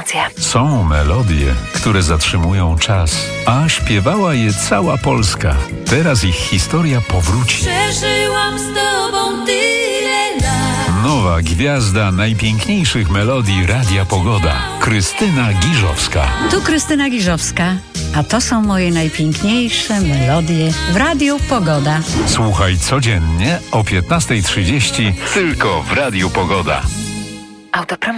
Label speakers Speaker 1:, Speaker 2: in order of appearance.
Speaker 1: rację.
Speaker 2: Są melodie, które zatrzymują czas, a śpiewała je cała Polska. Teraz ich historia powróci.
Speaker 3: Przeżyłam z tobą tyle lat.
Speaker 2: Nowa gwiazda najpiękniejszych melodii Radia Pogoda. Krystyna Giżowska.
Speaker 4: Tu Krystyna Giżowska, a to są moje najpiękniejsze melodie w Radiu Pogoda.
Speaker 2: Słuchaj codziennie o 15:30 tylko w Radiu Pogoda.
Speaker 1: Autopromocja.